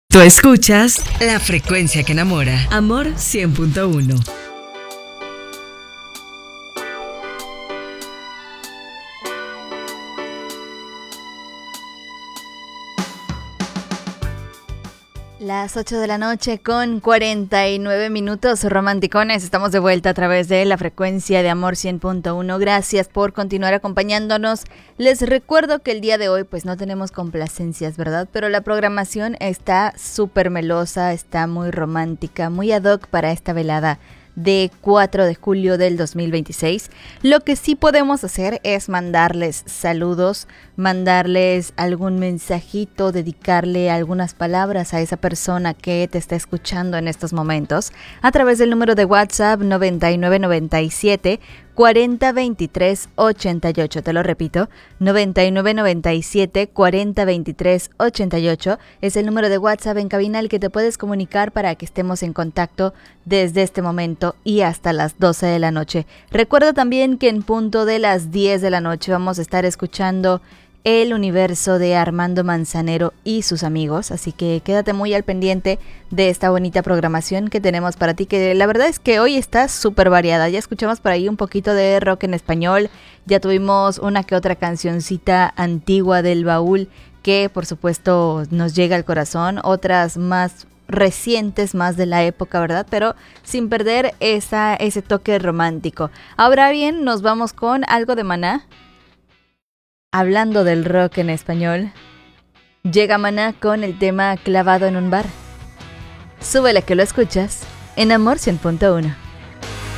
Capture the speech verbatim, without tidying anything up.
Tú escuchas La Frecuencia que Enamora. Amor cien punto uno. Las ocho de la noche con cuarenta y nueve minutos, romanticones. Estamos de vuelta a través de la frecuencia de Amor cien punto uno. Gracias por continuar acompañándonos. Les recuerdo que el día de hoy pues no tenemos complacencias, ¿verdad? Pero la programación está súper melosa, está muy romántica, muy ad hoc para esta velada de cuatro de julio del dos mil veintiséis. Lo que sí podemos hacer es mandarles saludos, mandarles algún mensajito, dedicarle algunas palabras a esa persona que te está escuchando en estos momentos a través del número de WhatsApp noventa y nueve noventa y siete cuarenta veintitrés ochenta y ocho. Te lo repito, noventa y nueve noventa y siete cuarenta veintitrés ochenta y ocho es el número de WhatsApp en cabina al que te puedes comunicar para que estemos en contacto desde este momento y hasta las doce de la noche. Recuerda también que en punto de las diez de la noche vamos a estar escuchando El Universo de Armando Manzanero y sus amigos, así que quédate muy al pendiente de esta bonita programación que tenemos para ti, que la verdad es que hoy está súper variada. Ya escuchamos por ahí un poquito de rock en español, ya tuvimos una que otra cancioncita antigua del baúl que por supuesto nos llega al corazón, otras más recientes, más de la época, ¿verdad? Pero sin perder esa, ese toque romántico. Ahora bien, nos vamos con algo de Maná. Hablando del rock en español, llega Maná con el tema Clavado en un bar. Súbele que lo escuchas en Amor cien punto uno.